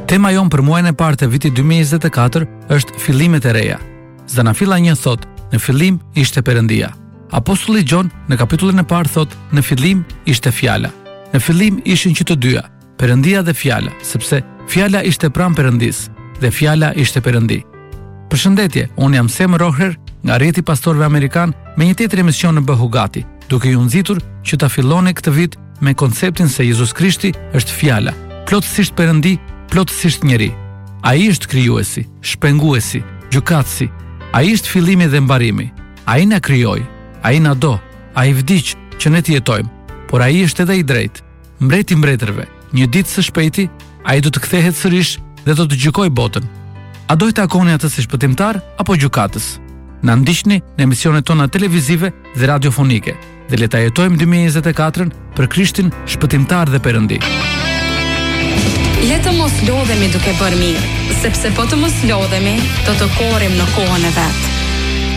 Tema jon për muajin e parë të vitit 2024 është fillimet e reja. Zanafilla 1 thot, në fillim ishte Perëndia. Apostulli Gjon në kapitullin e parë thot, në fillim ishte Fjala. Në fillim ishin që të dyja, Perëndia dhe Fjala, sepse Fjala ishte pranë Perëndis dhe Fjala ishte Perëndi. Përshëndetje, unë jam Sem Rohrer nga rrjeti pastorëve amerikan me një tjetër emision në Bëhugati, duke ju nxitur që ta filloni këtë vit me konceptin se Jezus Krishti është Fjala, plotësisht Perëndi, plotësisht njeri. Ai është krijuesi, shpenguesi, gjykatësi. Ai është fillimi dhe mbarimi. Ai na krijoi, ai na do, ai vdiq që ne të jetojmë, por ai është edhe i drejtë, mbreti i mbretërve. Një ditë së shpejti, ai do të kthehet sërish dhe do të gjykojë botën. A do të takoni atë si shpëtimtar apo gjykatës? Na ndiqni në emisionet tona televizive dhe radiofonike dhe le ta jetojmë 2024-ën për Krishtin shpëtimtar dhe Perëndi. Le të mos lodhemi duke bërë mirë, sepse po të mos lodhemi, do të korrim në kohën e vet.